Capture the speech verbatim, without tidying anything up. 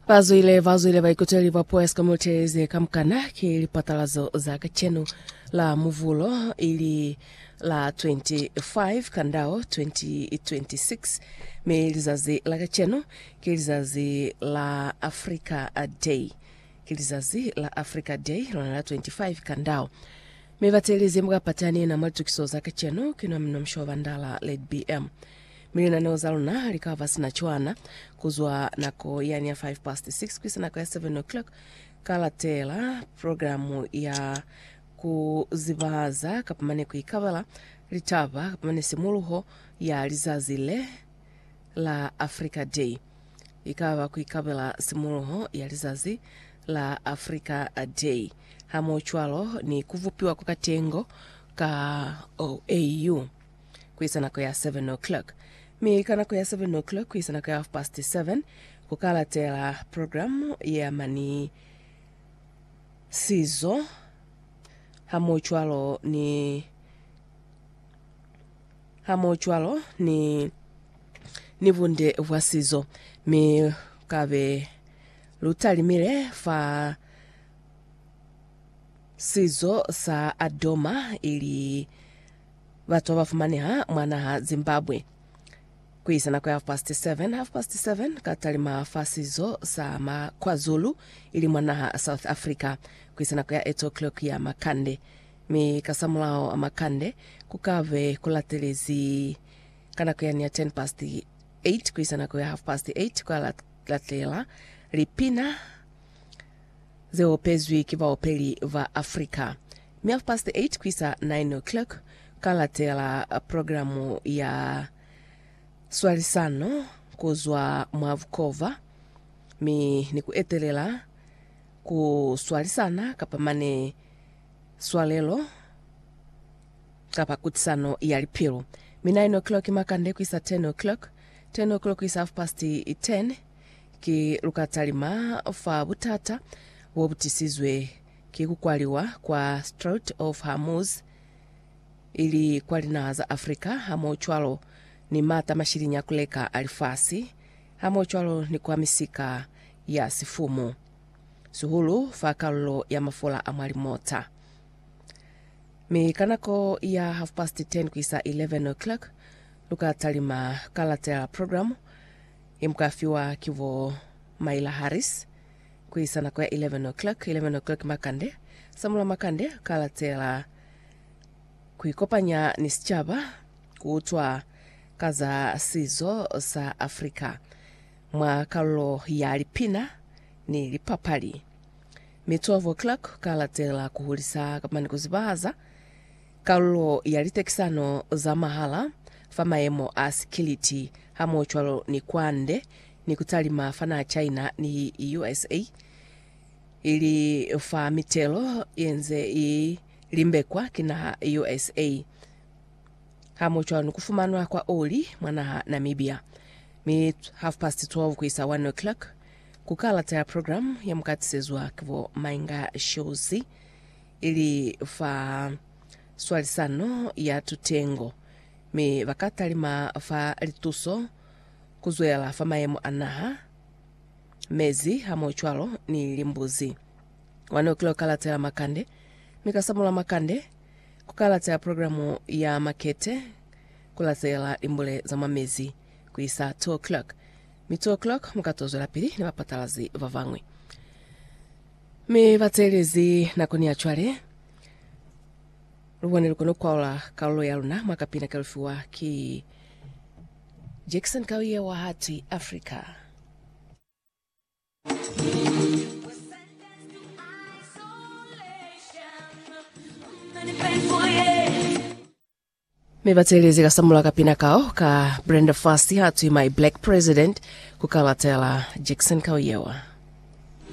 Vazuile vazuile vaikuteli vapoes kamoteze kamkana ki lipatalazo za kachenu la muvulo ili la twenty-five kandao twenty twenty-six me lizazi la kachenu kilizazi la Africa Day kilizazi la Africa Day la twenty-five kandao me vateleze mga patani na maltukiso za kachenu kina mnomsho vandala L B M Milina neozaluna likava sina chuana kuzwa nako yani ya five past six kwisa nako ya seven o'clock kalatela programu ya kuzibaza kapamane kuikabala litava kapamane simuluho ya lizazile la Africa Day ikawa kuikabala simuluho ya lizazi la Africa Day hamo chwalo ni kuvupiwa kwa katengo ka O A U kwisa nako ya seven o'clock Mi kanako ya seven o'clock kwisa nako ya half past seven kukala tela program ya mani sizo hamo chwalo ni hamo chwalo ni nivunde wa sizo mi kabe lutali mire fa sizo sa adoma ili watu wafumane ha mwana ha Zimbabwe kwisa na kwa half past seven half past seven katalima fasizo sa ma KwaZulu ili mwana ha South Africa kwisa na kwa ya eight o'clock ya makande mi kasamulao makande kukave kulatelezi kana kwa ya ten past eight kwisa na kwa half past eight kwa latela lipina zeo pezwi kiva opeli va Afrika mi half past eight kwisa nine o'clock kalatela programu ya swali sano kuzwa mwavukova mi ni kuetelela ku swali sana kapamane swalelo kapa kutisano ya lipiro mi nine o'clock makande kwisa ten o'clock ten o'clock kwisa half past ten ki lukatalima fa butata wobutisizwe ki kukwaliwa kwa Strait of Hormuz ili kwalina za Afrika hamo chwalo ni mata mashirinya kuleka alifasi hamo chwalo ni kwa misika ya sifumu suhulu fakalo ya mafola amali mota mi kanako ya half past ten kwisa eleven o'clock luka talima kalatela program imkafiwa kivo Maila Harris kwisa nako ya eleven o'clock eleven o'clock makande samula makande kalatela kuikopanya nisichaba kuutwa kaza sizo sa Afrika mwa kalo ya lipina ni lipapali mi twelve o'clock kalatela kuhulisa kama ni kuzibaza kalo ya litekisano za mahala famaemo asikiliti hamo chwalo ni kwande ni kutalima fana China ni U S A ili fa mitelo yenze i limbekwa kina U S A hamo chwalo nukufumanwa kwa oli mwana Namibia mi half past twelve kwisa one o'clock kukala taya program ya mkatisezwa kivo mainga shozi ili fa swali sano ya tutengo mi vakatalima fa lituso kuzwela fa maemo anaha mezi hamo chwalo ni limbuzi one o'clock kala taya makande mikasamula makande kukala taya programu ya makete kulatela imbule za mamezi kuisa two o'clock mi two o'clock mukatozo la pili ni wapatalazi vavangwe mi vatelezi na kunia chwale luwane lukono kwa ula kaulo ya luna makapina kalufiwa ki Jackson Kawiye wa hati Afrika me vatelezi kasamula kapina kao ka Brenda Fassie hatu my black president kukalatela Jackson Kawiye wa